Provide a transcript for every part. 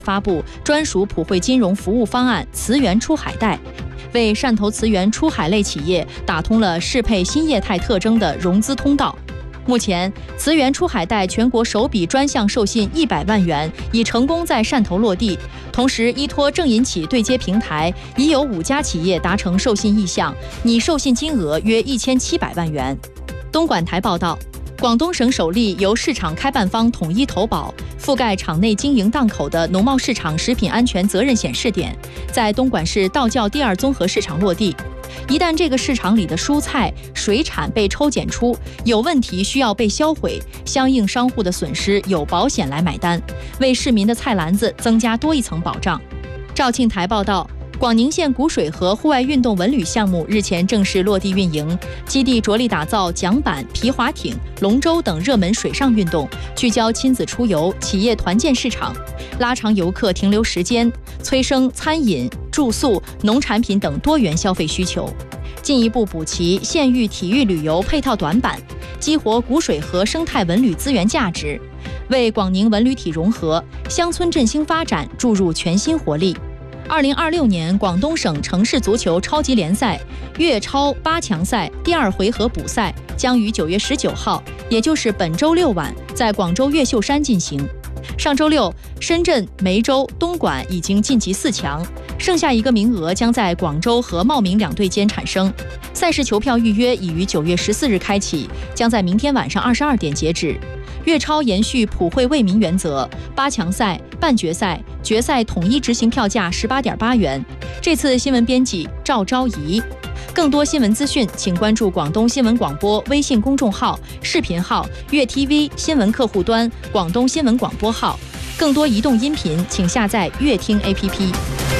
发布专属普惠金融服务方案慈源出海贷，为汕头慈源出海类企业打通了适配新业态特征的融资通道。目前，慈源出海贷全国首笔专项授信100万元已成功在汕头落地，同时依托正银企对接平台，已有5家企业达成授信意向，拟授信金额约1700万元。东莞台报道，广东省首例由市场开办方统一投保，覆盖场内经营档口的农贸市场食品安全责任显示点，在东莞市道教第2综合市场落地。一旦这个市场里的蔬菜、水产被抽检出有问题，需要被销毁，相应商户的损失有保险来买单，为市民的菜篮子增加多一层保障。肇庆台报道，广宁县古水河户外运动文旅项目日前正式落地运营，基地着力打造桨板、皮划艇、龙舟等热门水上运动，聚焦亲子出游、企业团建市场，拉长游客停留时间，催生餐饮、住宿、农产品等多元消费需求，进一步补齐县域体育旅游配套短板，激活古水河生态文旅资源价值，为广宁文旅体融合、乡村振兴发展注入全新活力。2026年广东省城市足球超级联赛粤超8强赛第2回合补赛将于9月19号，也就是本周六晚，在广州越秀山进行。上周六，深圳、梅州、东莞已经晋级4强，剩下1个名额将在广州和茂名2队间产生。赛事球票预约已于9月14日开启，将在明天晚上22点截止。粤超延续普惠为民原则，8强赛、半决赛、决赛统一执行票价18.8元。这次新闻编辑赵昭仪。更多新闻资讯，请关注广东新闻广播微信公众号、视频号、粤 TV 新闻客户端、广东新闻广播号。更多移动音频，请下载粤听 APP。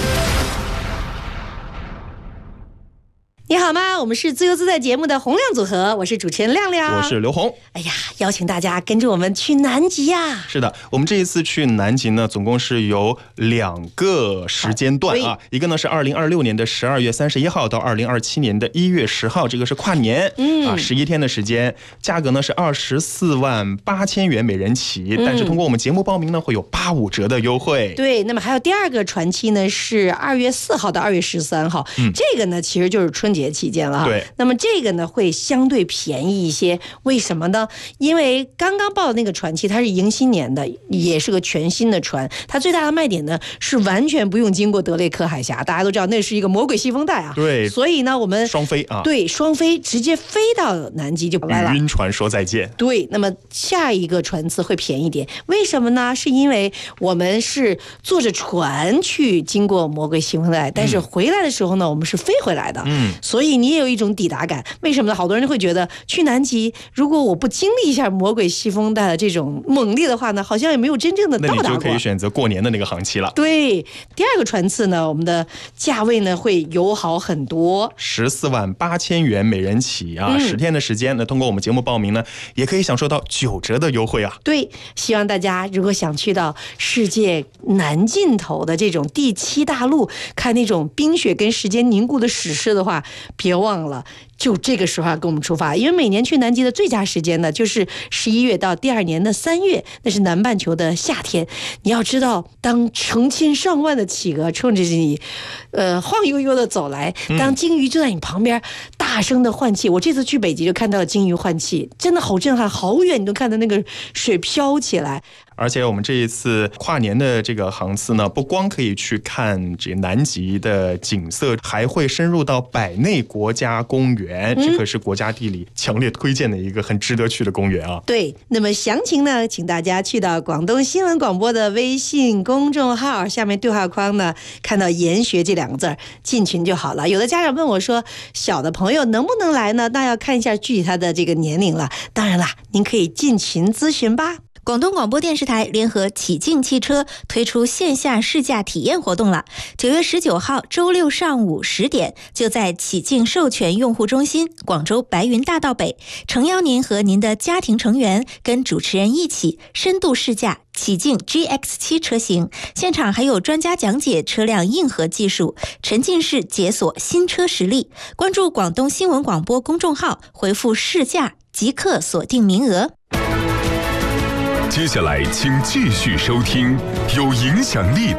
你好吗？我们是自由自在节目的洪亮组合，我是主持人亮亮， 我是刘红。 哎呀，邀请大家跟着我们去南极呀！ 是的，我们这一次去南极呢，总共是有2个时间段啊，一个呢是2026年的12月31号到2027年的1月10号，这个是跨年，11天的时间，价格呢是24万8千元每人起，但是通过我们节目报名呢，会有85折的优惠。 对，那么还有第2个船期呢，是2月4号到2月13号，这个呢其实就是春节期间了哈。 对， 那么这个呢会相对便宜一些，为什么呢？因为刚刚报的那个船期它是迎新年的，也是个全新的船，它最大的卖点呢是完全不用经过德雷克海峡，大家都知道那是一个魔鬼西风带啊。 对， 所以呢我们双飞啊， 对，双飞直接飞到南极就来了， 与晕船说再见。 对，那么下一个船次会便宜点，为什么呢？是因为我们是坐着船去经过魔鬼西风带，但是回来的时候呢我们是飞回来的，所以你也有一种抵达感。为什么呢？好多人会觉得去南极，如果我不经历一下魔鬼西风带的这种猛烈的话呢，好像也没有真正的到达过。 那你就可以选择过年的那个航期了。 对，第2个船次呢，我们的价位呢会友好很多 ，14万8千元每人起啊，10天的时间，那通过我们节目报名呢，也可以享受到9折的优惠啊。 对，希望大家如果想去到世界南尽头的这种第7大陆，看那种冰雪跟时间凝固的史诗的话，别忘了就这个时候跟我们出发，因为每年去南极的最佳时间呢，就是11月到第2年的3月，那是南半球的夏天。你要知道，当成千上万的企鹅冲着你，晃悠悠的走来，当鲸鱼就在你旁边大声的换气。我这次去北极就看到了鲸鱼换气，真的好震撼，好远你都看到那个水飘起来。 而且我们这一次跨年的这个航次呢，不光可以去看这南极的景色，还会深入到百内国家公园，这可是国家地理强烈推荐的一个很值得去的公园啊。 对，那么详情呢，请大家去到广东新闻广播的微信公众号，下面对话框呢看到研学这2个字，进群就好了。有的家长问我说，小的朋友能不能来呢？那要看一下具体他的这个年龄了。当然啦，您可以进群咨询吧。 广东广播电视台联合启境汽车推出线下试驾体验活动了。9月19号周六上午10点，就在启境授权用户中心，广州白云大道北，诚邀您和您的家庭成员跟主持人一起深度试驾启境 GX7 车型，现场还有专家讲解车辆硬核技术，沉浸式解锁新车实力。关注广东新闻广播公众号，回复试驾即刻锁定名额。 接下来请继续收听有影响力